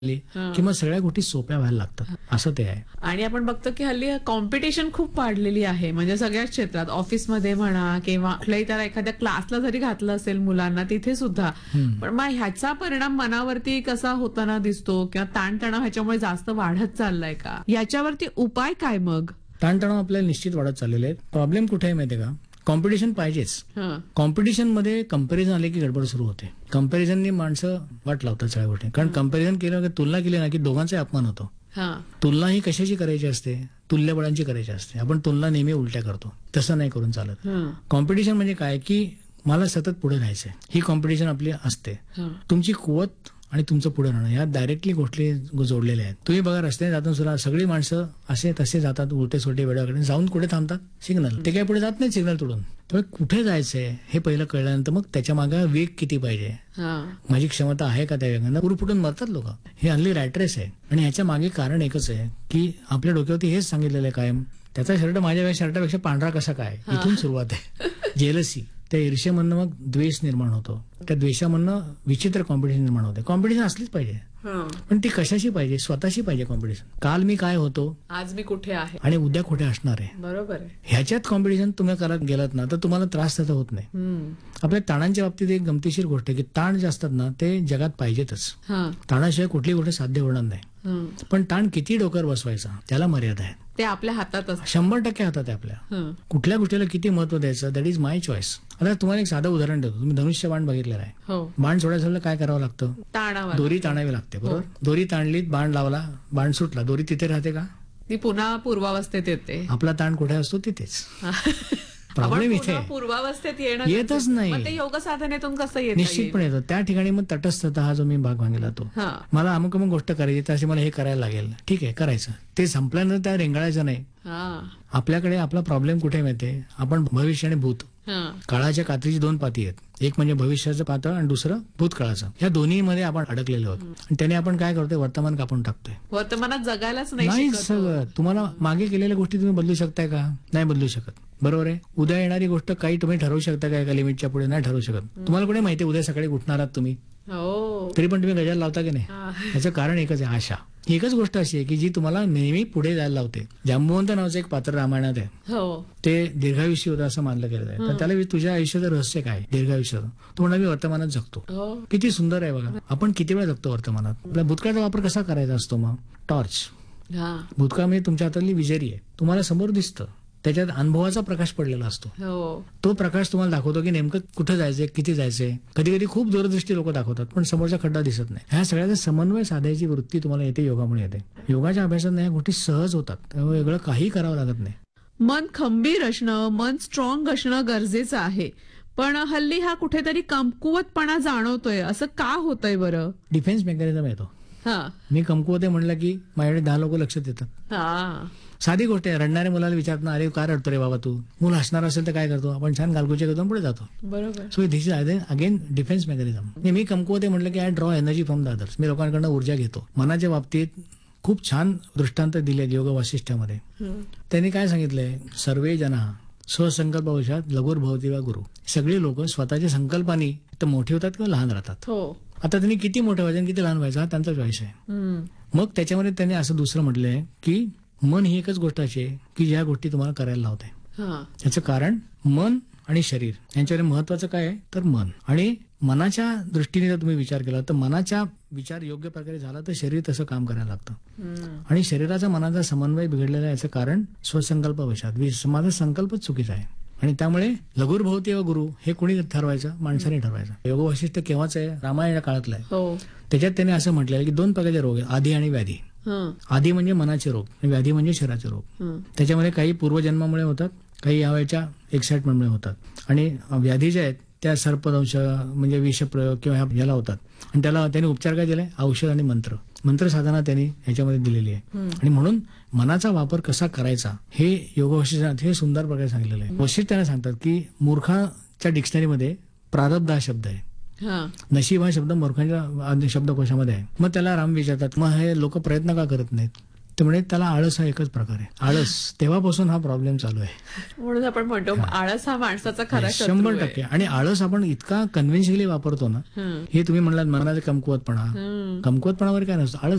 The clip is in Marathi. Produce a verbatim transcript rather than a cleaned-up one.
हं. किंवा सगळ्या गोष्टी सोप्या व्हायला लागतात असं ते आहे. आणि आपण बघतो की हल्ली कॉम्पिटिशन खूप वाढलेली आहे, म्हणजे सगळ्याच क्षेत्रात, ऑफिसमध्ये म्हणा किंवा कुठल्याही त्याला एखाद्या क्लासला जरी घातलं असेल मुलांना तिथे सुद्धा. हम्म. पण मग ह्याचा परिणाम मनावरती कसा होताना दिसतो किंवा ताणतणाव ह्याच्यामुळे जास्त वाढत चाललाय का, याच्यावरती उपाय काय मग? ताणतणाव आपल्याला निश्चित वाढत चाललेले आहेत. प्रॉब्लेम कुठे आहे माहितीये का, कॉम्पिटिशन पाहिजेच. हं. कॉम्पिटिशन मध्ये कंपॅरिझन आले की गडबड सुरू होते. कंपॅरिझननी माणसं वाट लावतात सगळ्या गोष्टी. कारण कंपॅरिझन केलं की तुलना केली ना की दोघांचा अपमान होतो. हा. तुलना ही कशाची करायची असते, तुल्यबळांची करायची असते. आपण तुलना नेहमी उलट्या करतो, तसं नाही करून चालत. हं. कॉम्पिटिशन म्हणजे काय की मला सतत पुढे राहायचंय, ही कॉम्पिटिशन आपली असते. हं. तुमची कुवत आणि तुमचं पुढे राहणं या डायरेक्टली गोष्टी जोडलेल्या आहेत. तुम्ही बघा रस्त्याने जाताना सुद्धा सगळी माणसं असे तसे जातात, उलटे सोटे वेळाकडे जाऊन कुठे थांबतात, सिग्नल. ते काय पुढे जात नाही सिग्नल तोडून. त्यामुळे कुठे जायचंय हे पहिलं कळल्यानंतर मग त्याच्या मागे वेग किती पाहिजे, हा. माझी क्षमता आहे का त्या वेगानं, उरफुटून मरतात लोक. हे हल्ली रॅट रेस आहे आणि ह्याच्या मागे कारण एकच आहे की आपल्या डोक्यावरती हेच सांगितलेलं आहे कायम, त्याचा शर्ट माझ्या शर्टापेक्षा पांढरा कसा काय, इथून सुरुवात आहे. जेलसी, त्या ईर्ष्येमधनं मग द्वेष निर्माण होतो, त्या द्वेषामधनं विचित्र कॉम्पिटिशन निर्माण होते. कॉम्पिटिशन असलीच पाहिजे, हं. पण ती कशाशी पाहिजे, स्वतःशी पाहिजे कॉम्पिटिशन. काल मी काय होतो आज मी कुठे आहे, आणि उद्या कुठे असणार आहे, बरोबर आहे. ह्याच्यात कॉम्पिटिशन तुम्ही करत गेलात ना तर तुम्हाला त्रास त्याचा होत नाही. हं. आपल्या ताणांच्या बाबतीत एक गमतीशीर गोष्ट आहे की ताण जे असतात ना ते जगात पाहिजेतच. हा. ताणाशिवाय कुठली गोष्ट साध्य होणार नाही. हं. पण ताण किती डोक्यावर बसवायचा त्याला मर्यादा आहे. ते आपल्या हातात असतं. शंभर टक्के हातात आहे आपल्या. हं. कुठल्या गोष्टीला किती महत्व द्यायचं, दॅट इज माय चॉईस. आता तुम्हाला एक साधं उदाहरण देतो. तुम्ही धनुष्य बाण बघितलेला आहे. हो. बाण सोडायचं काय करावं लागतं, ताणावर दोरी ताणावी लागते, बरोबर. दोरी ताणलीत, बाण लावला, बाण सुटला, दोरी तिथे राहते का, ती पुन्हा पूर्वावस्थेत येते. आपला ताण कुठे असतो तिथेच. आपण प्रॉब्लेम इथे पुन्हा आहे. पूर्वावस्थेत येणं येतच गरजेचं. नाही. मग ते योग साधनेतून कसं येतं? निश्चितपणे येतो. त्या ठिकाणी मग तटस्थता हा जो मी भाग मागितला तो, हा. मला अमुक अमुक गोष्ट करायची तर अशी मला हे करायला लागेल, ठीक आहे करायचं. ते संपल्यानंतर त्या रेंगाळायचं नाही. हा. आपल्याकडे आपला प्रॉब्लेम कुठे माहितीये, आपण भविष्य आणि भूत, हा. काळाच्या कात्रीची दोन पाती आहेत. एक म्हणजे भविष्याचं पातं आणि दुसरं भूतकाळाचं. या दोन्ही मध्ये आपण अडकलेलो आहोत आणि त्याने आपण काय करतोय, वर्तमान कापून टाकतोय. वर्तमानात जगायलाच नाही नाही शिकत. सगळं. तुम्हाला मागे केलेल्या गोष्टी तुम्ही बदलू शकताय का, नाही बदलू शकत, बरोबर आहे. उद्या येणारी गोष्ट काही तुम्ही ठरवू शकता का, एका लिमिटच्या पुढे नाही ठरवू शकत. तुम्हाला कोणी माहिती उद्या सकाळी उठणार आहात तुम्ही, हो. तरी पण तुम्ही गजाल लावता की नाही. हा. याचं कारण एकच आहे, आशा. ही एकच गोष्ट अशी आहे की जी तुम्हाला नेहमी पुढे जायला लावते. जांबुवंत नावाचं एक पात्र रामायणात आहे. हो. ते दीर्घायुष्य होतं असं मानलं गेलं आहे. तर त्याला तुझ्या आयुष्याचं रहस्य काय, दीर्घायुष्याचं. तो म्हणा मी वर्तमानात जगतो. हो. किती सुंदर आहे बघा. आपण किती वेळा जगतो वर्तमानात. आपल्या भूतकाळाचा वापर कसा करायचा असतो मग, टॉर्च. हा. भूतकाळ म्हणजे तुमच्या हातातली विजेरी आहे, तुम्हाला समोर दिसतं, त्याच्यात अनुभवाचा प्रकाश पडलेला असतो. हो. तो प्रकाश तुम्हाला दाखवतो की नेमकं कुठे जायचंय, किती जायचंय. कधी कधी खूप दूरदृष्टी लोक दाखवतात पण समोरचा खड्डा दिसत नाही. ह्या सगळ्याचा समन्वय साधायची वृत्ती तुम्हाला येते, योगामुळे येते. योगाच्या अभ्यासात या गोष्टी सहज होतात, त्यामुळे वेगळं काही करावं लागत नाही. मन खंबीर असणं, मन स्ट्रॉंग असणं गरजेचं आहे. पण हल्ली हा कुठेतरी कमकुवतपणा जाणवतोय, असं का होतंय बरं? डिफेन्स मेकॅनिझम येतो. हा. मी कमकुवत आहे म्हणलं की माझ्याकडे दहा लोक लक्ष देतात. हा. साधी गोष्ट आहे. रडणाऱ्या मुलाला विचारत ना, अरे का रडतो रे बाबा तू. मूल हसणार असेल तर काय करतो आपण, छान गालगोचे करतो पुढे जातो. बरोबर. So this is again defence mechanism. मी कमकुवत आहे म्हटलं की I draw energy from the others. मी लोकांकडनं ऊर्जा घेतो. मनाच्या बाबतीत खूप छान दृष्टांत दिले योग वासिष्ठ्यामध्ये. त्यांनी काय सांगितलंय, सर्वे जना स्वसंकल्पवशात लघुर्भवती वा गुरु. सगळी लोक स्वतःच्या संकल्पानी तर मोठी होतात किंवा लहान राहतात. हो. आता त्यांनी किती मोठं व्हायचं किती लहान व्हायचं हा त्यांचा चॉईस आहे. हम्म. मग त्याच्यामध्ये त्यांनी असं दुसरं म्हटलंय की मन ही एकच गोष्ट अशी आहे की ज्या गोष्टी तुम्हाला करायला लावते. हा. याचं कारण मन आणि शरीर यांच्यामध्ये महत्वाचं काय आहे तर मन. आणि मनाच्या दृष्टीने जर तुम्ही विचार केला तर मनाचा विचार योग्य प्रकारे झाला तर शरीर तसं काम करायला लागतं. हम्म. आणि शरीराचा मनाचा समन्वय बिघडलेला आहे, याचं कारण स्वसंकल्पवशात. माझा संकल्पच चुकीचा आहे. आणि त्यामुळे लघुर्भवती व गुरु हे कोणी ठरवायचं, माणसाने ठरवायचं. योग वैशिष्ट केव्हाच आहे, रामायणाच्या काळातलं आहे. हो. त्याच्यात त्याने असं म्हटलेलं आहे की दोन प्रकारचे रोग आहेत, आधी आणि व्याधी. हं. आधी म्हणजे मनाचे रोग आणि व्याधी म्हणजे शरीराचे रोग. हं. त्याच्यामध्ये काही पूर्वजन्मामुळे होतात, काही यावेळच्या एक्साइटमेंटमुळे होतात. आणि व्याधी ज्या आहेत त्या सर्पदंश म्हणजे विषप्रयोग किंवा ह्याला होतात. आणि त्याला त्यांनी उपचार काय दिलाय, औषध आणि मंत्र मंत्र साधना त्यांनी ह्याच्यामध्ये दिलेली आहे. आणि म्हणून मनाचा वापर कसा करायचा हे योग वशिष्ठात हे सुंदर प्रकारे सांगितलेलं आहे. वशिष्ठ त्यांना सांगतात की मूर्खाच्या डिक्शनरीमध्ये प्रारब्ध हा शब्द आहे, हा. नशीब हा शब्द मूर्खांच्या शब्दकोशामध्ये आहे. मग त्याला राम विचारतात मग हे लोक प्रयत्न का करत नाहीत, ते म्हणजे त्याला आळस हा एकच प्रकार आहे. आळस तेव्हापासून हा प्रॉब्लेम चालू आहे. म्हणून आपण म्हणतो आळस हा माणसाचा खरा शत्रू शंभर आहे. टक्के. आणि आळस आपण इतका कन्व्हेन्शनली वापरतो ना, हं. हे तुम्ही म्हणलात मनाचा कमकुवतपणा, हं. कमकुवतपणावर काय नसतं, आळस